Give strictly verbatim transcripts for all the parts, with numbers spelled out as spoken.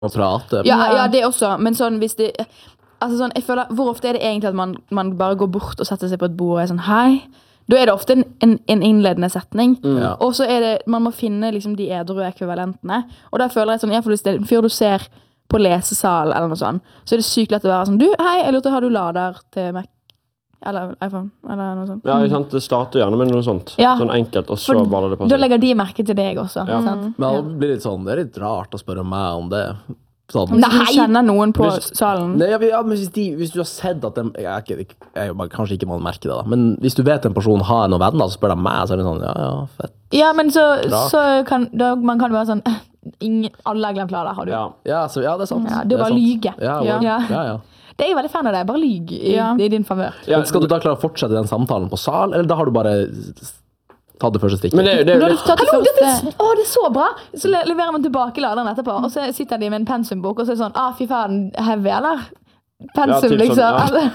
Og prate. Ja, ja, det også, men sånn hvis det altså sånn, jeg føler, hvor ofte er det egentlig at man, man bare går bort og setter seg på et bord og er sånn, hei, da er det ofte en, en, en innledende setning, mm. ja. Og så er det, man må finne liksom de edru ekvivalentene, og da føler jeg sånn, jeg får lyst til, før du ser på lesesal eller noe sånt, så er det sykt lett å være sånn, du, hei, jeg lurte, har du lader til Mac? Eller iPhone, eller noe sånt. Ja, sant, det starter gjerne med noe sånt. Ja. Sånn enkelt, og så For, baller det på seg. Da legger de merke til deg også. Ja. Sant? Men det blir litt sånn, det er litt rart å spørre meg om det. Sånn. Nei, du kjenner noen på hvis, salen. Nei, ja, men hvis, de, hvis du har sett at de, jeg, er ikke, jeg, jeg, kanskje ikke man merker det da, men hvis du vet en person har noen venner, så spør de meg, så er det sånn, ja, ja, fett. Ja, men så, så kan, da, man kan være sånn, ingen, alle har glemt lader, har du? Ja, ja, så, ja det er sant. Ja, det er bare lyge. Ja, ja. Ja. Ja, ja. Det er jeg veldig fan av det, bare lyg i, ja. i din favør. Ja, skal du da klare å fortsette den samtalen på sal, eller da har du bare tatt det første stikket? Men det, det, det, det, Hallo, det, det, å, det er så bra! Så leverer man tilbake laderen etterpå, og så sitter de med en pensumbok, og så er det sånn, ah, fy faen, heavy, eller? Pensum, ja, liksom. Sånn, ja.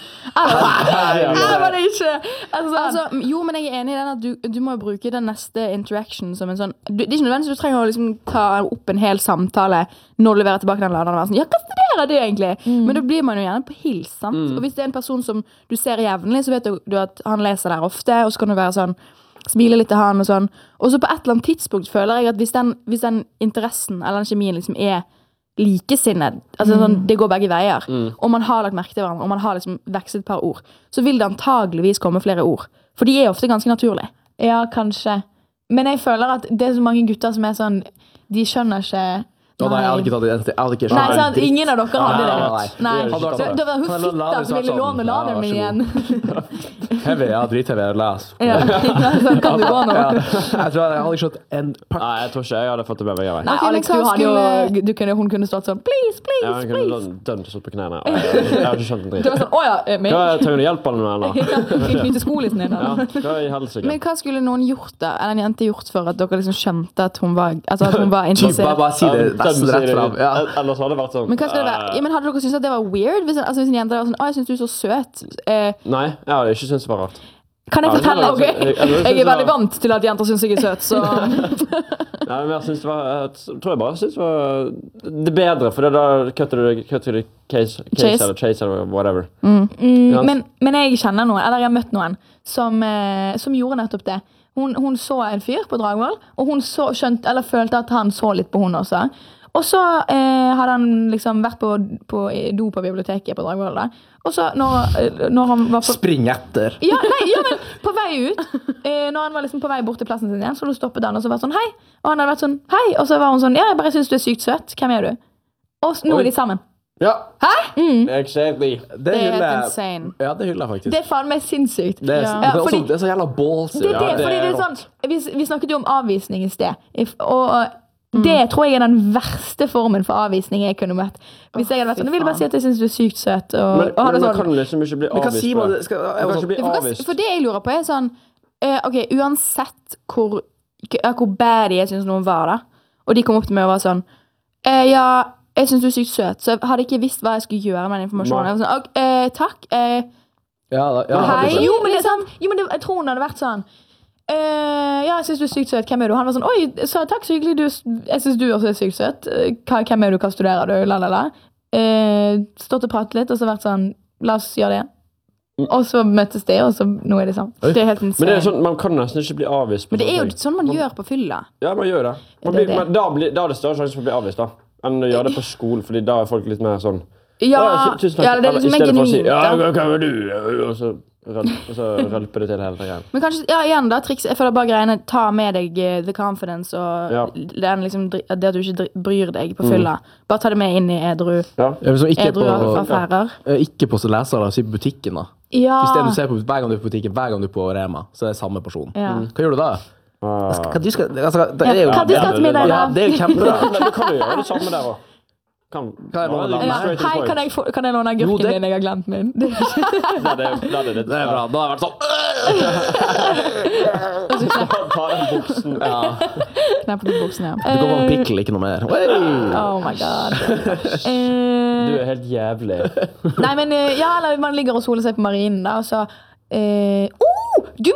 Eller var det ikke altså, altså, jo, men jeg er enig i den at du, du må jo bruke den neste interaction som en sånn du, det er ikke nødvendigvis du trenger å liksom ta opp en hel samtale når du leverer tilbake den laderen og være sånn, ja, hva studerer du egentlig? Mm. Men da blir man jo gjerne på hils, sant? Mm. Og hvis det er en person som du ser jevnlig, så vet du, du at han leser der ofte, og så kan du være sånn smile litt til han og sånn, og så på et eller annet tidspunkt føler jeg at hvis den, hvis den interessen eller den kjemien liksom er likesinnet, altså mm. sånn, det går begge veier, mm. og man har lagt merke til hverandre, og man har liksom vekslet et par ord, så vil det antageligvis komme flere ord, for de er ofte ganske naturlige. Ja, kanskje. Men jeg føler at det er så mange gutter som er sånn, de skjønner ikke. Nei, nei, jeg hadde ikke tatt det. Jeg hadde ikke nei, sant, ingen av dere hadde det. Nei, nei. nei. Det var hun fitta som ville låne laderen min igjen. Heavy, ja, drit-heavy, les. Ja, så kan du gå nå. Ja. Jeg tror jeg hadde ikke skjøtt en pakk. Nei, jeg tror ikke jeg hadde fått det med meg. Nei, Alex, du hadde jo, du kunne, hun kunne stått sånn, please, please, ja, please. Ja, hun kunne dømt og stått på knærne. Jeg har ikke skjønt en dritt. Det var sånn, åja, min. Hva trenger du hjelp av noe, eller? Ja, knyte skolisen din, eller? Ja, hva i helsike? Men hva skulle noen gjort da, eller en jente gjort for at dere liksom skjønte at hun var, altså at hun var interessert? Bare, bare si det nesten rett frem. Ja. Ellers hadde det vært sånn. Men hva skal det være? Ja, men hadde dere syntes at det var weird? Hvis, altså, hvis en jente var sånn, å, jeg synes du er så søt. Eh, Nei, jeg hadde ikke syntes det var rart. Kan jeg ja, fortelle deg? Okay? Jeg, jeg, jeg er veldig vant til at jenter synes jeg er søt, så... Nei, men jeg synes det var... Jeg tror jeg bare synes det var... Det er bedre, for da kutter du kutter du case, case, case eller chase eller whatever. Mm. Mm, men, men jeg kjenner noen, eller jeg har møtt noen, som, eh, som gjorde nettopp det. Hun, hun så en fyr på Dragvoll, og hun så, skjønte, eller følte at han så litt på hun også. Og så eh, hadde han liksom vært på, på do på biblioteket på Dragvoll da. Og så når, når han var på... Spring etter. Ja, nei, ja, men på vei ut. Eh, når han var liksom på vei bort til plassen sin igjen, så hadde hun stoppet han og så var sånn, hei. Og han hadde vært sånn, hei. Og så var hun sånn, ja, jeg bare synes du er sykt søt. Hvem er du? Og nå er de sammen. Ja. Hæ? Mm. Exactly. Det, det er helt jeg, insane. Ja, det hyller jeg faktisk. Det er faen meg sinnssykt. Det er, ja. det er, ja, også, det er så jævla ballsy. Det, det, ja, det fordi er det er sånn, vi, vi snakket jo om avvisning i sted. If, og... Det tror jeg er den verste formen for avvisning jeg kunne møtt. Hvis jeg hadde vært sånn, jeg vil bare si at jeg synes du er sykt søt. Og, men, og men man sånn, kan liksom ikke bli avvist. Si man, skal, man kan ikke bli avvist. For det jeg lurer på er sånn, uh, ok, uansett hvor, hvor bad jeg synes noen var da, og de kom opp til meg og var sånn, uh, ja, jeg synes du er sykt søt, så jeg hadde ikke visst hva jeg skulle gjøre med den informasjonen. Jeg var sånn, ok, uh, takk. Uh, ja, da, ja, hei, jo, men, det, sånn, jo, men det, jeg tror hun hadde vært sånn, Uh, ja, jeg synes du er sykt søt. Hvem er du? Han var sånn, oi, så takk, så hyggelig. Du, jeg synes du også er sykt søt. Hva, hvem er du? Hva studerer du? Lalala. Uh, stått og pratet litt, og så vært sånn, la oss gjøre det. Og så møttes det, og så nå er det sånn. Det er helt insane. Men det er sånn, man kan nesten ikke bli avvist. Men det er jo sånn man, man gjør på fylla. Ja, man gjør det. Man blir, det, det. Men da, blir, da er det større sjanse for å bli avvist da, enn å gjøre det på skolen, fordi da er folk litt mer sånn. Ja, ja, det er liksom mer genuint. Si, ja, hva er du? Og så... Og så rølper det til hele tiden. Men kanskje, ja, igjen da, triks, jeg føler bare greiene, ta med deg uh, the confidence og ja. den, liksom, det at du ikke bryr deg på fylla. Mm. Bare ta det med inn i edru, ja. ikke edru på, affærer. Ja. Ikke på leser, si på butikken da. Ja. Hvis det du ser på hver gang du er på butikken, hver gang du er på Rema, så er det samme person. Ja. Mm. Hva gjør du da? Ah. Hva du skal, altså, det er jo, hva du skal til middag da? Ja, det er jo kjempebra. Men du kan jo gjøre det samme der også. Kan, kan, jeg ja, hei, kan jeg, få, kan jeg låne agurken din? Jeg har glemt min. Nei, det, det, det, det, det er bra. Da har jeg vært sånn. Ta den buksen. Ja. Nei, på den buksen, ja. Du kan få en pikkel, ikke noe mer. Oh my god. Du er helt jævlig. Nei, men ja, eller man ligger og soler seg på marinen da, og så uh, oh, du, det er derfor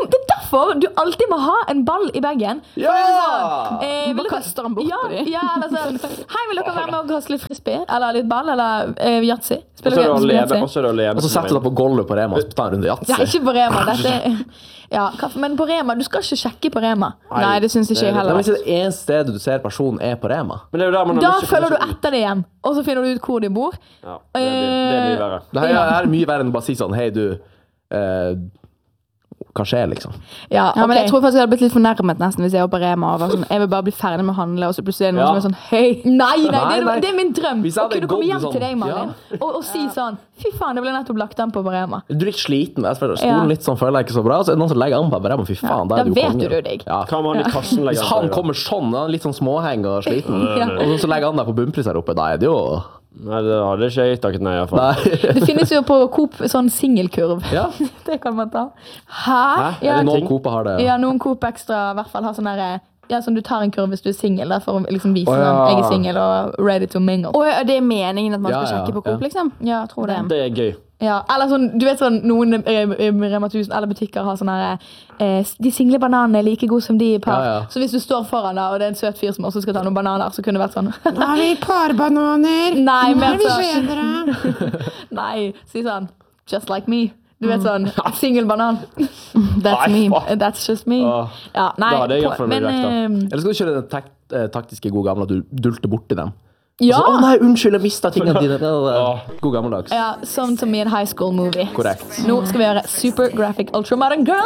derfor du alltid må ha en ball i bagen. For Ja! det er sånn, eh, Du vil bare dere- kaster den bort ja, på dem. ja, eller sånn, hei, vil dere være med og kaste litt frisbee? Eller litt ball, eller eh, yatzy? Og Spiller så er det å dere leve. yatzy? Og så er det å leve. Og så setter du deg på gulvet på Rema og tar en runde Ja, yatzy. ikke på Rema. Dette, ja, kaffe, men på Rema, du skal ikke sjekke på Rema. Nei, det syns ikke jeg Nei, heller. men hvis det eneste stedet du ser personen er på Rema. Men det er jo der man har Da lyst til å komme følger du seg ut. etter det hjem, og så finner du ut hvor de bor. Ja, det, blir, det blir verre. Det her, det her er mye verre enn å bare si sånn, hei du, eh, hva skjer liksom? Ja, Ja, men ok. jeg tror faktisk jeg hadde blitt litt fornærmet nesten hvis jeg var på Rema og var sånn, jeg vil bare bli ferdig med å handle, og så plutselig er det noen Ja. som er sånn, hei. Nei, nei, det, Nei, nei. er, det er min drøm. Hvis jeg Å hadde kunne komme gått hjem sånn- til deg, Malin, og, og si sånn, fy faen, det ble nettopp lagt an på på Rema. Du er litt sliten, jeg føler Ja. skolen litt sånn føler jeg ikke så bra, så er det noen som legger an på Rema, fy faen, da Da er du vet konge. du det, deg. Ja. Hva med han i kassen legger Hvis an på han det, da? kommer sånn, han er litt sånn småheng og sliten, Ja. og så legger han deg på bunnpris her oppe, da er det jo... Nei, det hadde ikke jeg takket nei, i hvert fall. Nei. Det finnes jo på Coop sånn singelkurv. Ja. Det kan man ta. Hæ? Hæ? Ja, Er det Noen ting? Coop har det. Ja, noen Coop Extra i hvert fall har sånn der, ja, sånn du tar en kurv hvis du er singel, der, for å liksom vise Å, ja. sånn, jeg er singel og ready to mingle. Og er det meningen at man Ja, skal ja, sjekke på Coop, ja. liksom? Ja, jeg tror det. Det er gøy. Ja, eller sånn, du vet sånn, noen eh, eh, Rema tusen eller butikker har sånne her, eh, de single bananene er like gode som de i par. Ja, ja. Så hvis du står foran da, og det er en søt fyr som også skal ta noen bananer, så kunne det vært sånn. Nå har vi parbananer. Nei, mer sånn. Nei, si sånn, just like me. Du vet sånn, single banan. That's Nei, me. faen. That's just me. Åh. Ja, nei, Da hadde jeg i på- hvert fall blitt men, vekk, da. eh, Eller skal du kjøre den tak eh, taktiske gode gamle at du dulter borti dem? ja, Så, å nei, unnskyld, jeg mistet tingene dine. Det er, Ja. God gammeldags. ja, sånn som i en high school movie. Korrekt. Nå skal vi gjøre Super Graphic Ultra Modern Girl